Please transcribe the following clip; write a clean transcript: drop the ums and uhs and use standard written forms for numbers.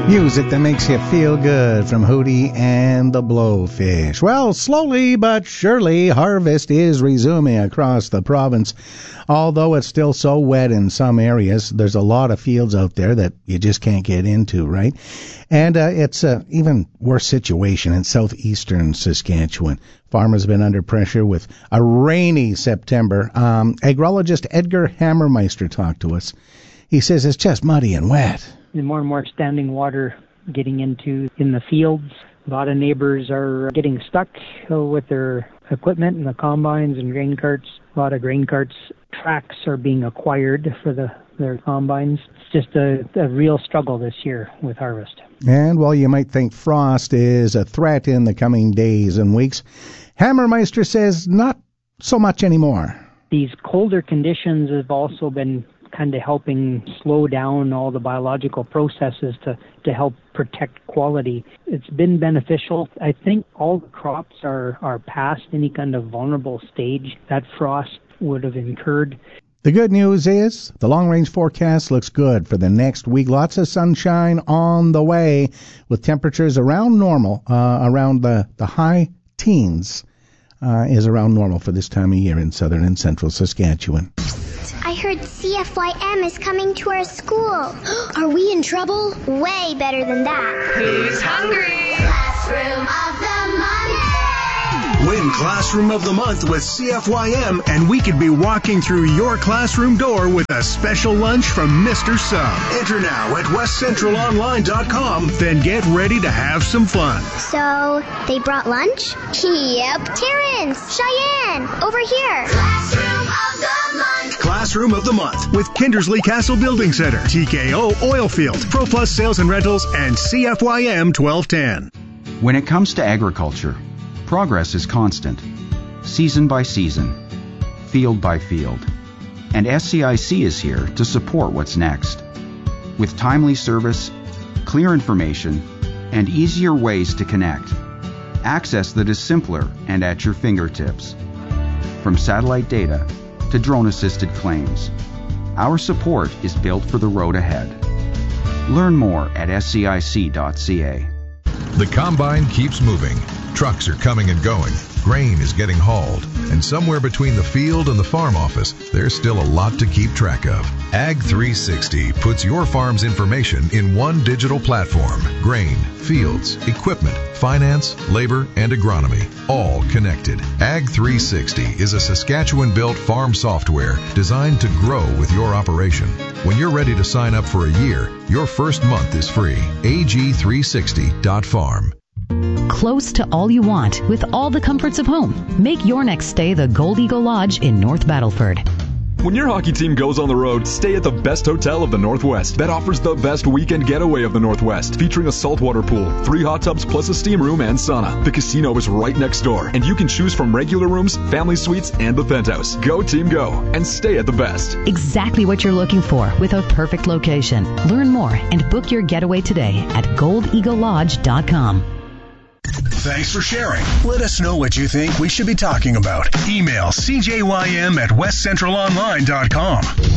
Music that makes you feel good from Hootie and the Blowfish. Well, slowly but surely, harvest is resuming across the province. Although it's still so wet in some areas, there's a lot of fields out there that you just can't get into, right? And it's an even worse situation in southeastern Saskatchewan. Farmers have been under pressure with a rainy September. Agrologist Edgar Hammermeister talked to us. He says it's just muddy and wet. More and more standing water getting in the fields. A lot of neighbors are getting stuck with their equipment and the combines and grain carts. A lot of grain carts tracks are being acquired for their combines. It's just a real struggle this year with harvest. And while you might think frost is a threat in the coming days and weeks, Hammermeister says not so much anymore. These colder conditions have also been kind of helping slow down all the biological processes to help protect quality. It's been beneficial. I think all the crops are past any kind of vulnerable stage that frost would have incurred. The good news is the long-range forecast looks good for the next week. Lots of sunshine on the way with temperatures around normal, around the high teens is around normal for this time of year in southern and central Saskatchewan. I heard CFYM is coming to our school. Are we in trouble? Way better than that. Who's hungry? Classroom of the Month. Win Classroom of the Month with CFYM, and we could be walking through your classroom door with a special lunch from Mr. Sub. Enter now at westcentralonline.com, then get ready to have some fun. So, they brought lunch? Yep. Terrence, Cheyenne, over here. Classroom of the Month. Classroom of the Month with Kindersley Castle Building Center, TKO Oilfield, ProPlus Sales and Rentals, and CFYM 1210. When it comes to agriculture, progress is constant, season by season, field by field, and SCIC is here to support what's next. With timely service, clear information, and easier ways to connect. Access that is simpler and at your fingertips. From satellite data to drone-assisted claims, our support is built for the road ahead. Learn more at scic.ca. The combine keeps moving. Trucks are coming and going. Grain is getting hauled. And somewhere between the field and the farm office, there's still a lot to keep track of. Ag 360 puts your farm's information in one digital platform. Grain, fields, equipment, finance, labor, and agronomy, all connected. Ag 360 is a Saskatchewan-built farm software designed to grow with your operation. When you're ready to sign up for a year, your first month is free. ag360.farm. Close to all you want with all the comforts of home. Make your next stay the Gold Eagle Lodge in North Battleford. When your hockey team goes on the road, stay at the best hotel of the Northwest. That offers the best weekend getaway of the Northwest, featuring a saltwater pool, 3 hot tubs plus a steam room and sauna. The casino is right next door, and you can choose from regular rooms, family suites, and the penthouse. Go team go, and stay at the best. Exactly what you're looking for with a perfect location. Learn more and book your getaway today at goldeaglelodge.com. Thanks for sharing. Let us know what you think we should be talking about. Email cjym@westcentralonline.com.